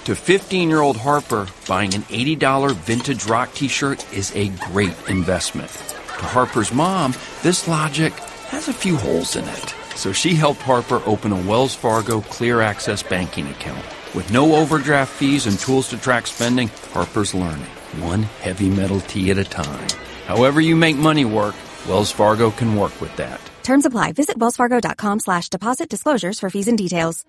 To 15-year-old Harper, buying an $80 vintage rock t-shirt is a great investment. To Harper's mom, this logic has a few holes in it. So she helped Harper open a Wells Fargo Clear Access banking account. With no overdraft fees and tools to track spending, Harper's learning, one heavy metal tea at a time. However you make money work, Wells Fargo can work with that. Terms apply. Visit wellsfargo.com/deposit disclosures for fees and details.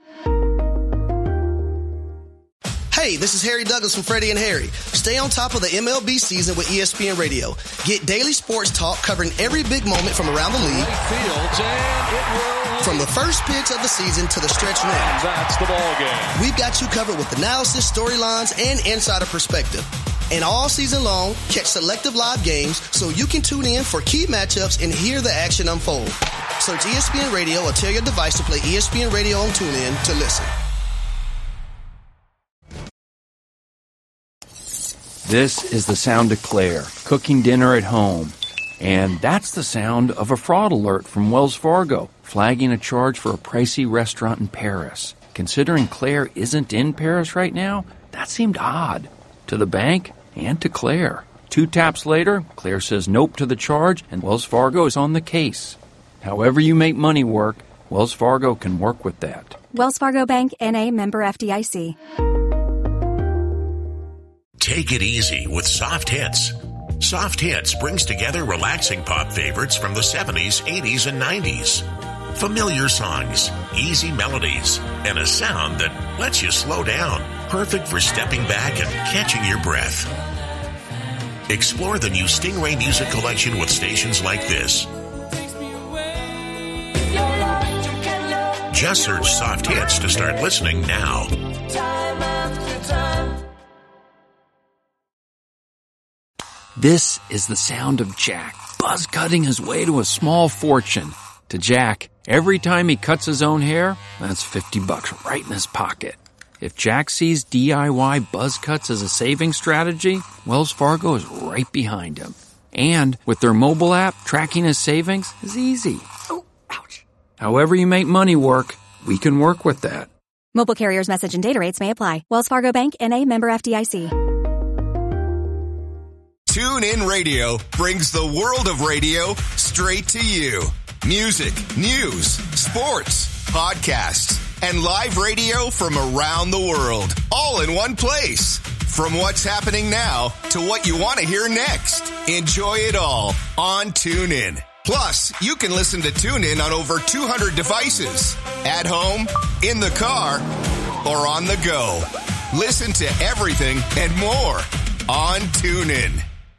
Hey, this is Harry Douglas from Freddie and Harry. Stay on top of the MLB season with ESPN Radio. Get daily sports talk covering every big moment from around the league. From the first pitch of the season to the stretch run. That's the ball game. We've got you covered with analysis, storylines, and insider perspective. And all season long, catch selective live games so you can tune in for key matchups and hear the action unfold. Search ESPN Radio or tell your device to play ESPN Radio on TuneIn to listen. This is the sound of Claire, cooking dinner at home. And that's the sound of a fraud alert from Wells Fargo, flagging a charge for a pricey restaurant in Paris. Considering Claire isn't in Paris right now, that seemed odd. To the bank and to Claire. 2 taps later, Claire says nope to the charge, and Wells Fargo is on the case. However you make money work, Wells Fargo can work with that. Wells Fargo Bank, N.A., member FDIC. Take it easy with Soft Hits. Soft Hits brings together relaxing pop favorites from the 70s, 80s, and 90s. Familiar songs, easy melodies, and a sound that lets you slow down. Perfect for stepping back and catching your breath. Explore the new Stingray Music Collection with stations like this. Just search Soft Hits to start listening now. This is the sound of Jack, buzz cutting his way to a small fortune. To Jack, every time he cuts his own hair, that's $50 right in his pocket. If Jack sees DIY buzz cuts as a saving strategy, Wells Fargo is right behind him. And with their mobile app, tracking his savings is easy. Oh, ouch. However you make money work, we can work with that. Mobile carriers' message and data rates may apply. Wells Fargo Bank, N.A., member FDIC. TuneIn Radio brings the world of radio straight to you. Music, news, sports, podcasts, and live radio from around the world, all in one place. From what's happening now to what you want to hear next. Enjoy it all on TuneIn. Plus, you can listen to TuneIn on over 200 devices. At home, in the car, or on the go. Listen to everything and more on TuneIn.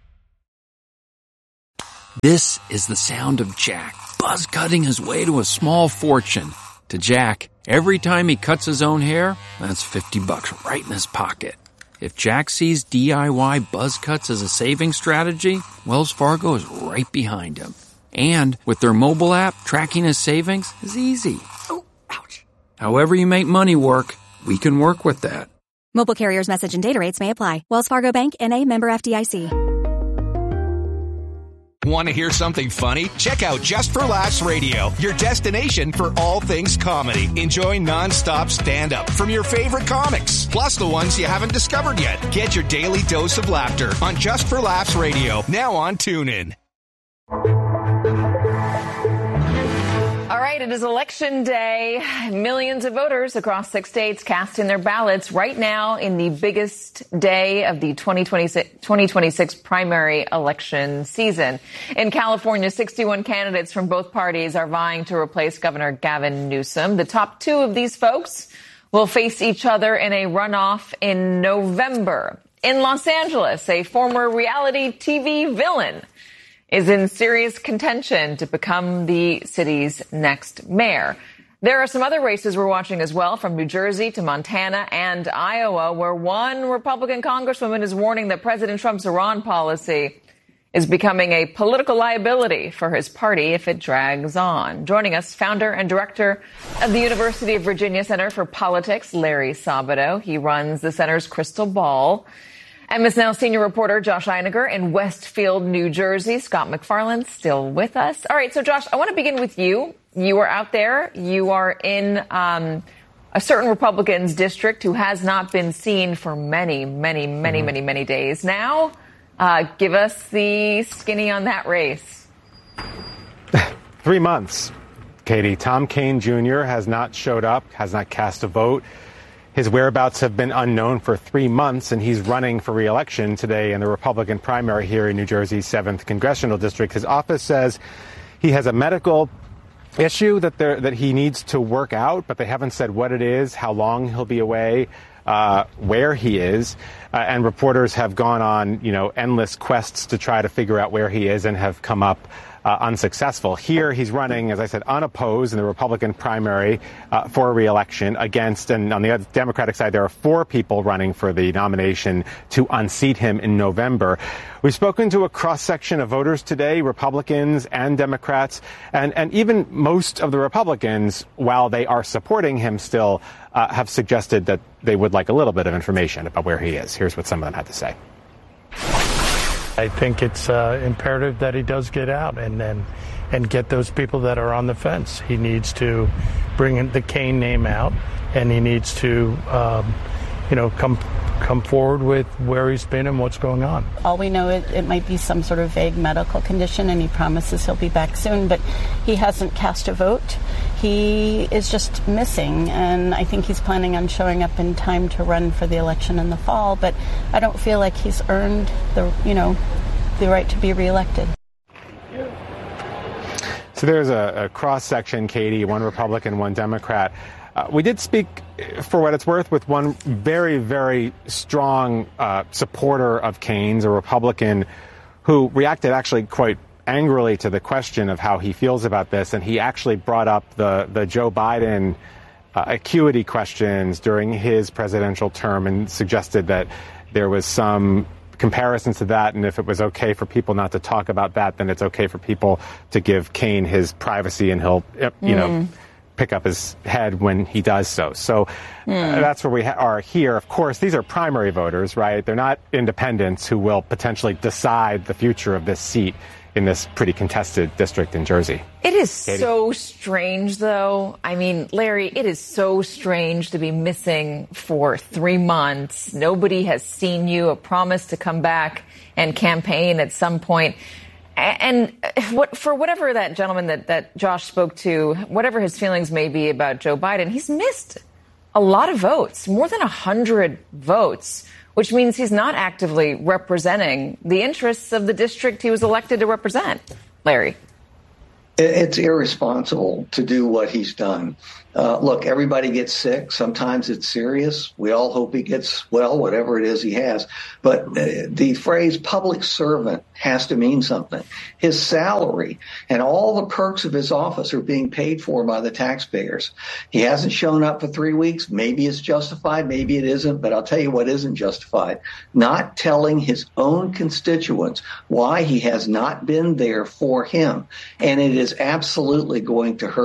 This is the sound of Jack, buzz cutting his way to a small fortune. To Jack, every time he cuts his own hair, that's $50 right in his pocket. If Jack sees DIY buzz cuts as a saving strategy, Wells Fargo is right behind him. And with their mobile app, tracking his savings is easy. Oh, ouch. However you make money work, we can work with that. Mobile carriers' message and data rates may apply. Wells Fargo Bank, N.A., member FDIC. Want to hear something funny? Check out Just for Laughs Radio, your destination for all things comedy. Enjoy non-stop stand-up from your favorite comics, plus the ones you haven't discovered yet. Get your daily dose of laughter on Just for Laughs Radio, now on TuneIn. All right, it is election day. Millions of voters across 6 states casting their ballots right now in the biggest day of the 2026 primary election season. In California, 61 candidates from both parties are vying to replace Governor Gavin Newsom. The top 2 of these folks will face each other in a runoff in November. In Los Angeles, a former reality TV villain is in serious contention to become the city's next mayor. There are some other races we're watching as well, from New Jersey to Montana and Iowa, where one Republican congresswoman is warning that President Trump's Iran policy is becoming a political liability for his party if it drags on. Joining us, founder and director of the University of Virginia Center for Politics, Larry Sabato. He runs the center's Crystal Ball. And Ms. Now senior reporter Josh Einiger in Westfield, New Jersey. Scott McFarland still with us. All right, so Josh, I want to begin with you. You are out there. You are in a certain Republican's district who has not been seen for many days now. Give us the skinny on that race. 3 months, Katie. Tom Kean Jr. has not showed up, has not cast a vote. His whereabouts have been unknown for 3 months, and he's running for re-election today in the Republican primary here in New Jersey's 7th Congressional District. His office says he has a medical issue that he needs to work out, but they haven't said what it is, how long he'll be away, where he is. And reporters have gone on, endless quests to try to figure out where he is and have come up unsuccessful. Here he's running, as I said, unopposed in the Republican primary for re-election against, and on the Democratic side, there are 4 people running for the nomination to unseat him in November. We've spoken to a cross-section of voters today, Republicans and Democrats, and even most of the Republicans, while they are supporting him still, have suggested that they would like a little bit of information about where he is. Here's what some of them had to say. I think it's imperative that he does get out and get those people that are on the fence. He needs to bring the Kean name out, and he needs to, come forward with where he's been and what's going on. All we know is it might be some sort of vague medical condition, and he promises he'll be back soon, but he hasn't cast a vote. He is just missing, and I think he's planning on showing up in time to run for the election in the fall, but I don't feel like he's earned the right to be reelected. So there's a cross-section, Katie, one Republican, one Democrat. We did speak, for what it's worth, with one very, very strong supporter of Kean's, a Republican, who reacted actually quite angrily to the question of how he feels about this, and he actually brought up the Joe Biden acuity questions during his presidential term and suggested that there was some comparisons to that, and if it was okay for people not to talk about that, then it's okay for people to give Kean his privacy, and he'll, pick up his head when he does so. So that's where we are here. Of course, these are primary voters, right? They're not independents who will potentially decide the future of this seat in this pretty contested district in Jersey. It is so strange, though. I mean, Larry, it is so strange to be missing for 3 months. Nobody has seen you, a promise to come back and campaign at some point. And for whatever that gentleman that Josh spoke to, whatever his feelings may be about Joe Biden, he's missed a lot of votes, more than 100 votes, which means he's not actively representing the interests of the district he was elected to represent. Larry. It's irresponsible to do what he's done. Look, everybody gets sick. Sometimes it's serious. We all hope he gets well, whatever it is he has. But the phrase public servant has to mean something. His salary and all the perks of his office are being paid for by the taxpayers. He hasn't shown up for 3 weeks. Maybe it's justified. Maybe it isn't. But I'll tell you what isn't justified. Not telling his own constituents why he has not been there for him. And it is absolutely going to hurt